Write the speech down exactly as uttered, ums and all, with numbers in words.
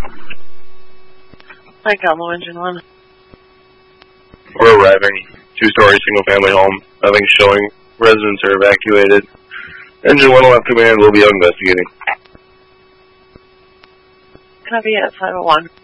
Hi, Combo Engine one. We're arriving. Two-story single-family home. Nothing's showing. Residents are evacuated. Engine one will have command. We'll be investigating. Copy at five oh one.